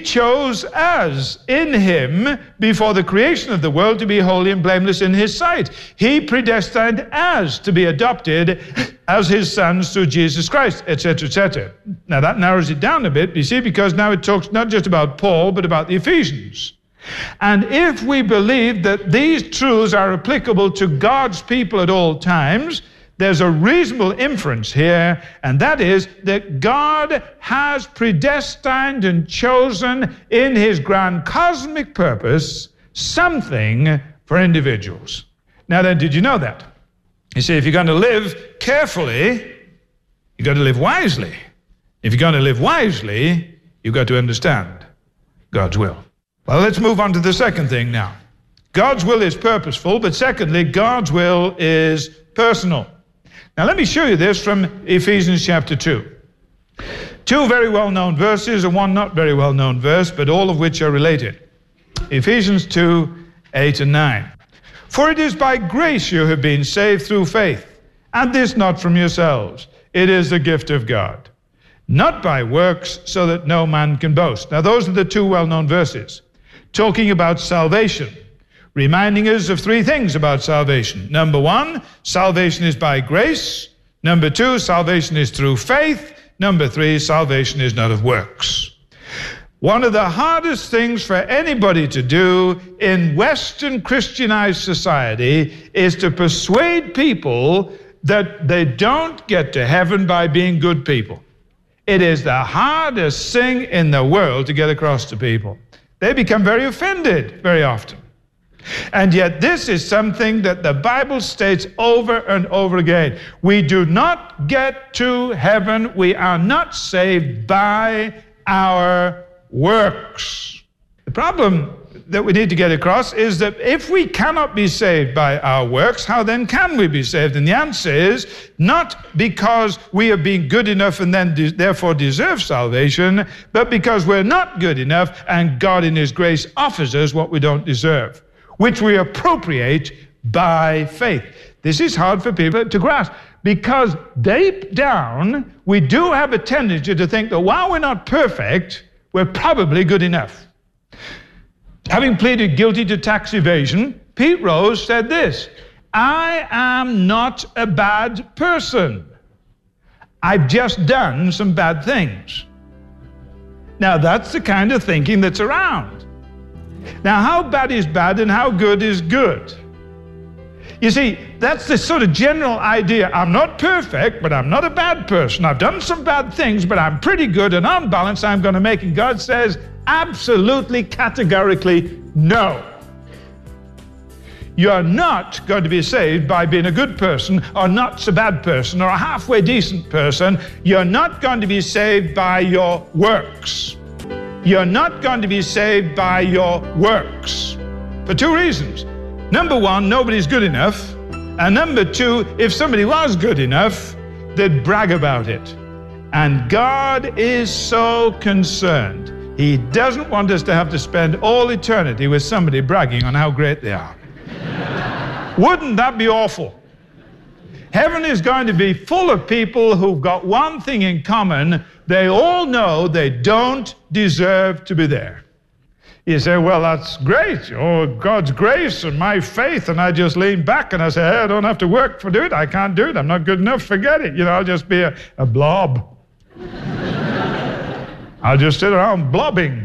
chose us in him before the creation of the world to be holy and blameless in his sight. He predestined us to be adopted as his sons through Jesus Christ, etc., etc. Now that narrows it down a bit, you see, because now it talks not just about Paul, but about the Ephesians. And if we believe that these truths are applicable to God's people at all times, there's a reasonable inference here, and that is that God has predestined and chosen in his grand cosmic purpose something for individuals. Now then, did you know that? You see, if you're going to live carefully, you've got to live wisely. If you're going to live wisely, you've got to understand God's will. Well, let's move on to the second thing now. God's will is purposeful, but secondly, God's will is personal. Now, let me show you this from Ephesians chapter 2. Two very well-known verses and one not very well-known verse, but all of which are related. Ephesians 2, 8 and 9. For it is by grace you have been saved through faith, and this not from yourselves. It is the gift of God, not by works, so that no man can boast. Now, those are the two well-known verses, talking about salvation, reminding us of three things about salvation. Number one, salvation is by grace. Number two, salvation is through faith. Number three, salvation is not of works. One of the hardest things for anybody to do in Western Christianized society is to persuade people that they don't get to heaven by being good people. It is the hardest thing in the world to get across to people. They become very offended very often. And yet this is something that the Bible states over and over again. We do not get to heaven. We are not saved by our works. The problem that we need to get across is that if we cannot be saved by our works, how then can we be saved? And the answer is not because we have been good enough and then therefore deserve salvation, but because we're not good enough and God in his grace offers us what we don't deserve, which we appropriate by faith. This is hard for people to grasp because deep down, we do have a tendency to think that while we're not perfect, we're probably good enough. Having pleaded guilty to tax evasion, Pete Rose said this, I am not a bad person. I've just done some bad things. Now that's the kind of thinking that's around. Now how bad is bad and how good is good? You see, that's the sort of general idea. I'm not perfect, but I'm not a bad person. I've done some bad things, but I'm pretty good, and on balance, I'm going to make it. God says, absolutely, categorically, no. You're not going to be saved by being a good person, or not so bad person, or a halfway decent person. You're not going to be saved by your works. You're not going to be saved by your works for two reasons. Number one, nobody's good enough. And number two, if somebody was good enough, they'd brag about it. And God is so concerned. He doesn't want us to have to spend all eternity with somebody bragging on how great they are. Wouldn't that be awful? Heaven is going to be full of people who've got one thing in common. They all know they don't deserve to be there. You say, well, that's great. Oh, God's grace and my faith. And I just lean back and I say, hey, I don't have to work for it. I can't do it. I'm not good enough. Forget it. You know, I'll just be a blob. I'll just sit around blobbing.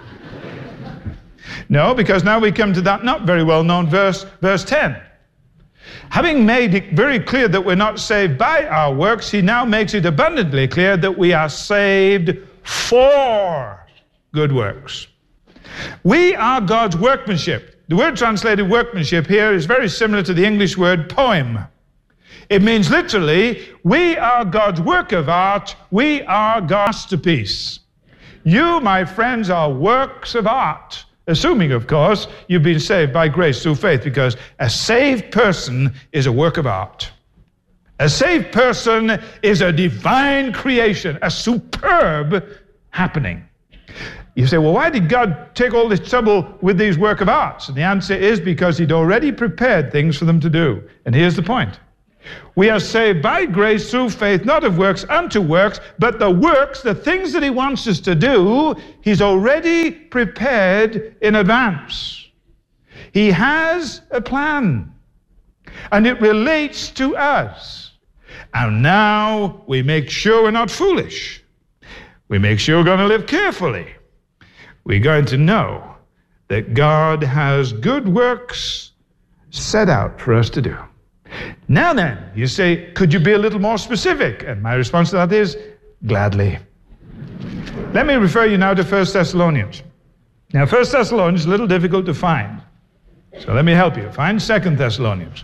No, because now we come to that not very well-known verse 10. Having made it very clear that we're not saved by our works, he now makes it abundantly clear that we are saved for good works. We are God's workmanship. The word translated workmanship here is very similar to the English word poem. It means literally, we are God's work of art. We are God's masterpiece. You, my friends, are works of art. Assuming, of course, you've been saved by grace through faith, because a saved person is a work of art. A saved person is a divine creation, a superb happening. You say, well, why did God take all this trouble with these work of arts? And the answer is because he'd already prepared things for them to do. And here's the point. We are saved by grace through faith, not of works unto works, but the works, the things that he wants us to do, he's already prepared in advance. He has a plan, and it relates to us. And now we make sure we're not foolish. We make sure we're going to live carefully. We're going to know that God has good works set out for us to do. Now then, you say, could you be a little more specific? And my response to that is, gladly. Let me refer you now to 1 Thessalonians. Now, 1 Thessalonians is a little difficult to find. So let me help you. Find 2 Thessalonians.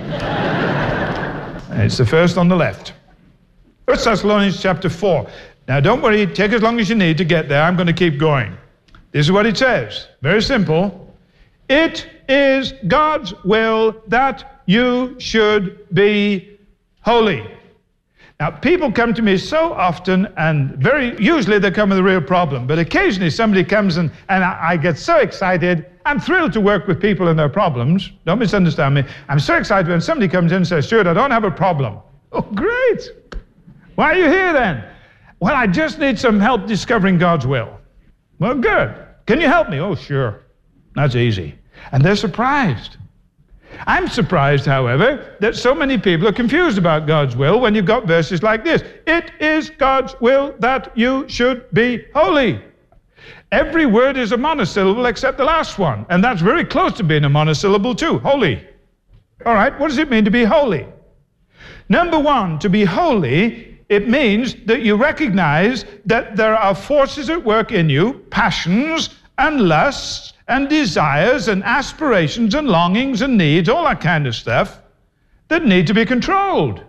It's the first on the left. 1 Thessalonians chapter 4. Now, don't worry. Take as long as you need to get there. I'm going to keep going. This is what it says. Very simple. It is God's will that you should be holy. Now, people come to me so often, and usually they come with a real problem, but occasionally somebody comes and I get so excited. I'm thrilled to work with people and their problems. Don't misunderstand me. I'm so excited when somebody comes in and says, Stuart, I don't have a problem. Oh, great. Why are you here then? Well, I just need some help discovering God's will. Well, good. Can you help me? Oh, sure. That's easy. And they're surprised. I'm surprised, however, that so many people are confused about God's will when you've got verses like this. It is God's will that you should be holy. Every word is a monosyllable except the last one, and that's very close to being a monosyllable too, holy. All right, what does it mean to be holy? Number one, to be holy, it means that you recognize that there are forces at work in you, passions and lusts, and desires and aspirations and longings and needs, all that kind of stuff, that need to be controlled.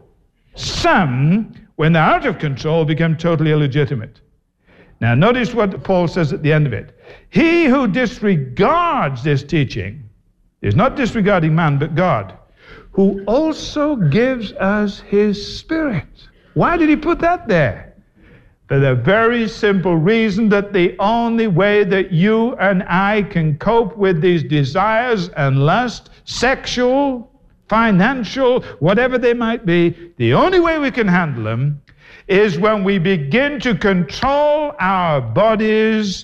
Some, when they're out of control, become totally illegitimate. Now, notice what Paul says at the end of it. He who disregards this teaching is not disregarding man, but God, who also gives us his Spirit. Why did he put that there? For the very simple reason that the only way that you and I can cope with these desires and lust, sexual, financial, whatever they might be, the only way we can handle them is when we begin to control our bodies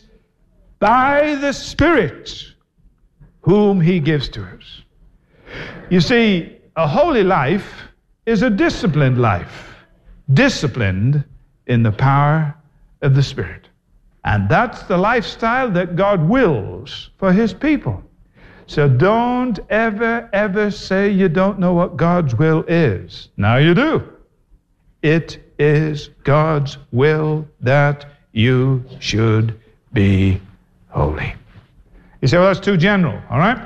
by the Spirit whom he gives to us. You see, a holy life is a disciplined life, disciplined in the power of the Spirit. And that's the lifestyle that God wills for his people. So don't ever say you don't know what God's will is. Now you do. It is God's will that you should be holy. You say, well, that's too general, all right?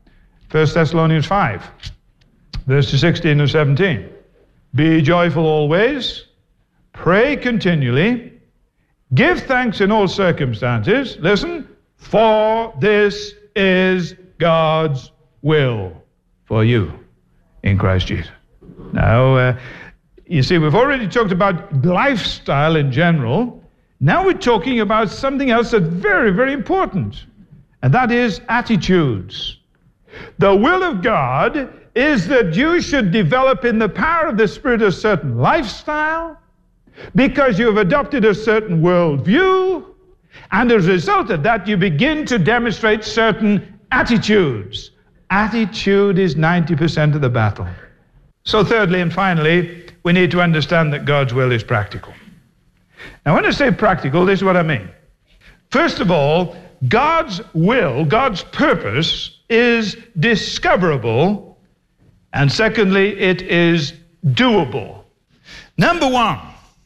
1 Thessalonians 5, verses 16 and 17. Be joyful always, pray continually, give thanks in all circumstances, listen, for this is God's will for you in Christ Jesus. Now, you see, we've already talked about lifestyle in general. Now we're talking about something else that's very, very important, and that is attitudes. The will of God is that you should develop in the power of the Spirit a certain lifestyle, because you have adopted a certain worldview, and as a result of that, you begin to demonstrate certain attitudes. Attitude is 90% of the battle. So thirdly and finally, we need to understand that God's will is practical. Now, when I say practical, this is what I mean. First of all, God's will, God's purpose is discoverable, and secondly, it is doable. Number one,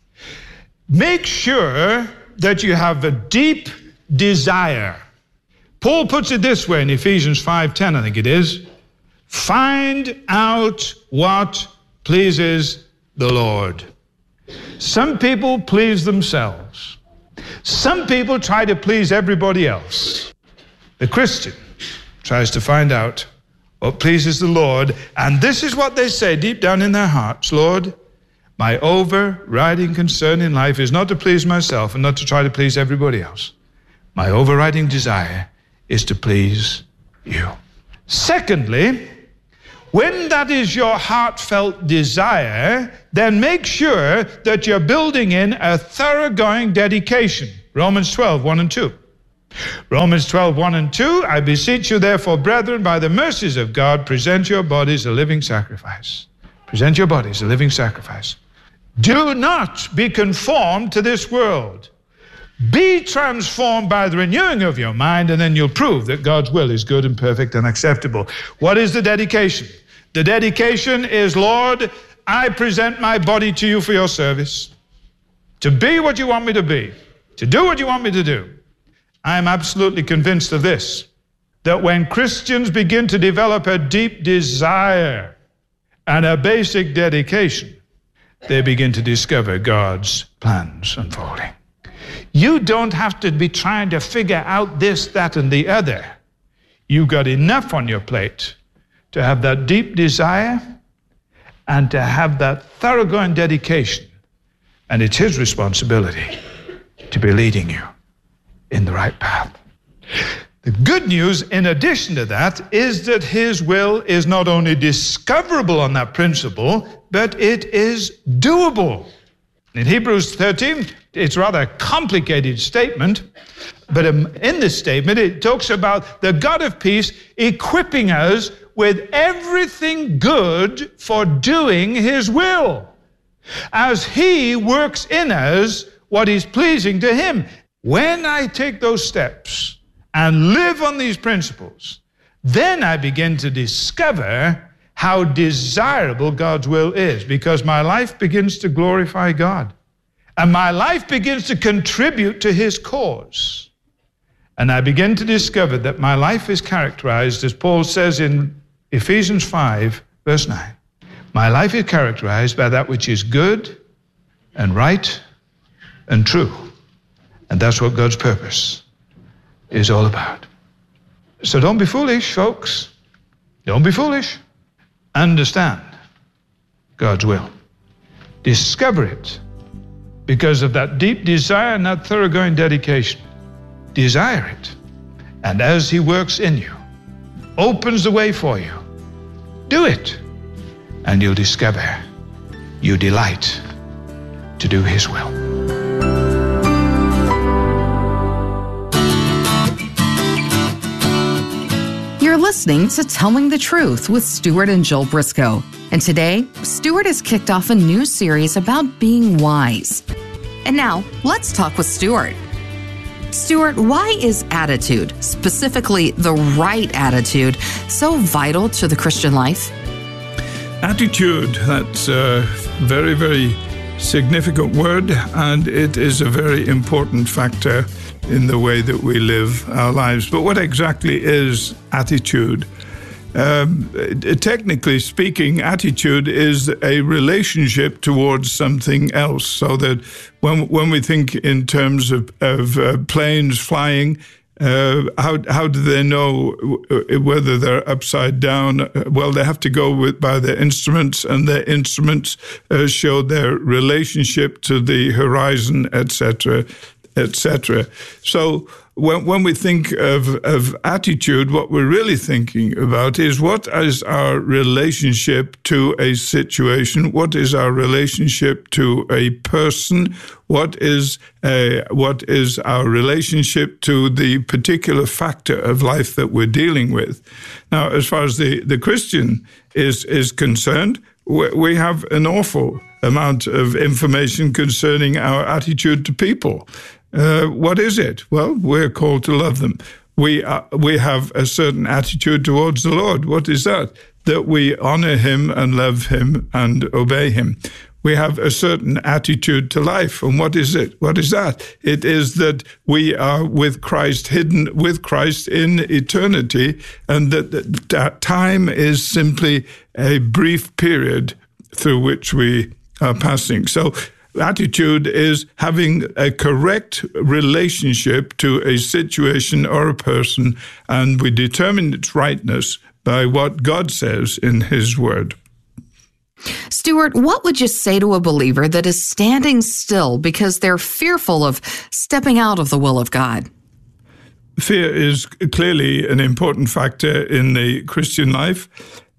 make sure that you have a deep desire. Paul puts it this way in Ephesians 5:10, I think it is. Find out what pleases the Lord. Some people please themselves. Some people try to please everybody else. The Christian tries to find out what pleases the Lord, and this is what they say deep down in their hearts: Lord, my overriding concern in life is not to please myself and not to try to please everybody else. My overriding desire is to please you. Secondly, When that is your heartfelt desire, then make sure that you're building in a thoroughgoing dedication. Romans 12, 1 and 2. Romans 12, 1 and 2, I beseech you therefore, brethren, by the mercies of God, present your bodies a living sacrifice. Present your bodies a living sacrifice. Do not be conformed to this world. Be transformed by the renewing of your mind, and then you'll prove that God's will is good and perfect and acceptable. What is the dedication? The dedication is, Lord, I present my body to you for your service, to be what you want me to be, to do what you want me to do. I am absolutely convinced of this, that when Christians begin to develop a deep desire and a basic dedication, they begin to discover God's plans unfolding. You don't have to be trying to figure out this, that, and the other. You've got enough on your plate to have that deep desire and to have that thoroughgoing dedication. And it's His responsibility to be leading you in the right path. The good news, in addition to that, is that His will is not only discoverable on that principle, but it is doable. In Hebrews 13, it's a rather complicated statement, but in this statement, it talks about the God of peace equipping us with everything good for doing His will, as He works in us what is pleasing to Him. When I take those steps and live on these principles, then I begin to discover how desirable God's will is, because my life begins to glorify God. And my life begins to contribute to His cause. And I begin to discover that my life is characterized, as Paul says in Ephesians 5, verse 9. My life is characterized by that which is good and right and true. And that's what God's purpose is all about. So don't be foolish, folks. Don't be foolish. Understand God's will. Discover it because of that deep desire and that thoroughgoing dedication. Desire it. And as He works in you, opens the way for you, do it. And you'll discover you delight to do His will. You're listening to Telling the Truth with Stuart and Joel Briscoe. And today, Stuart has kicked off a new series about being wise. And now, let's talk with Stuart. Stuart, why is attitude, specifically the right attitude, so vital to the Christian life? Attitude, that's a very, very significant word, and it is a very important factor in the way that we live our lives. But what exactly is attitude? Technically speaking, attitude is a relationship towards something else. So that when we think in terms of planes flying, how do they know whether they're upside down? Well, they have to go by their instruments, and their instruments show their relationship to the horizon, etc., etc. So when we think of attitude, what we're really thinking about is what is our relationship to a situation, what is our relationship to a person, what is our relationship to the particular factor of life that we're dealing with. Now, as far as the Christian is concerned, we have an awful amount of information concerning our attitude to people. What is it? Well, we're called to love them. We have a certain attitude towards the Lord. What is that? That we honor Him and love Him and obey Him. We have a certain attitude to life. And what is it? What is that? It is that we are with Christ, hidden with Christ in eternity, and that time is simply a brief period through which we are passing. So attitude is having a correct relationship to a situation or a person, and we determine its rightness by what God says in His Word. Stuart, what would you say to a believer that is standing still because they're fearful of stepping out of the will of God? Fear is clearly an important factor in the Christian life.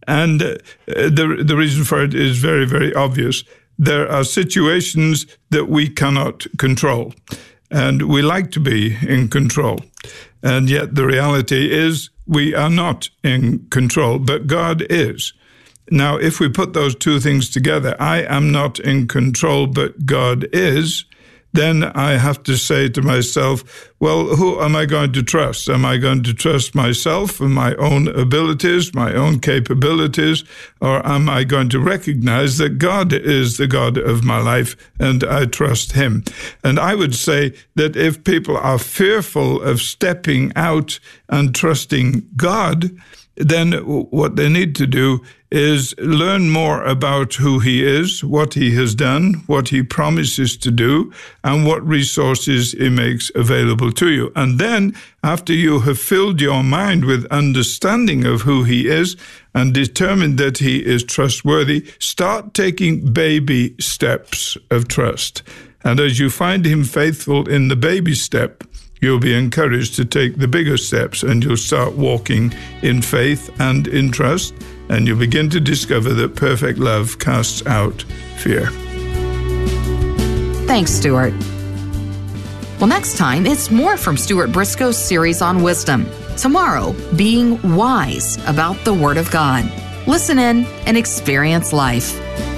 And the reason for it is very, very obvious. There are situations that we cannot control, and we like to be in control. And yet the reality is we are not in control, but God is. Now, if we put those two things together, I am not in control, but God is, then I have to say to myself, well, who am I going to trust? Am I going to trust myself and my own abilities, my own capabilities, or am I going to recognize that God is the God of my life and I trust him? And I would say that if people are fearful of stepping out and trusting God, then what they need to do is learn more about who he is, what he has done, what he promises to do, and what resources he makes available to you. And then, after you have filled your mind with understanding of who he is and determined that he is trustworthy, start taking baby steps of trust. And as you find him faithful in the baby step, you'll be encouraged to take the bigger steps, and you'll start walking in faith and in trust, and you'll begin to discover that perfect love casts out fear. Thanks, Stuart. Well, next time, it's more from Stuart Briscoe's series on wisdom. Tomorrow, being wise about the Word of God. Listen in and experience life.